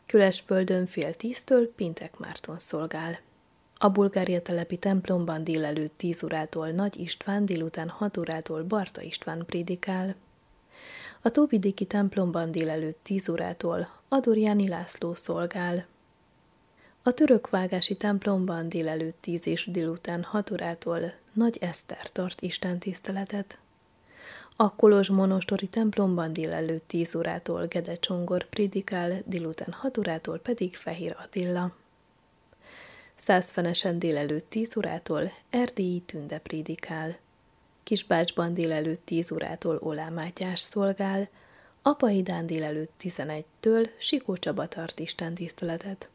Külesföldön fél 10-től Pintek Márton szolgál. A Bulgária telepi templomban délelőtt 10 órától Nagy István, délután 6 órától Barta István prédikál. A tóvidéki templomban délelőtt 10 órától Adorjáni László szolgál. A törökvágási templomban délelőtt 10 és délután 6 órától Nagy Eszter tart istentiszteletet. A kolozsmonostori templomban délelőtt 10 órától Gede Csongor prédikál, délután 6 órától pedig Fehér Attila. Szászfenesen délelőtt 10 órától Erdélyi Tünde prédikál. Kisbácsban délelőtt 10 órától Olá Mátyás szolgál, Apaidán délelőtt 11-től Sikó Csaba tart istentiszteletet.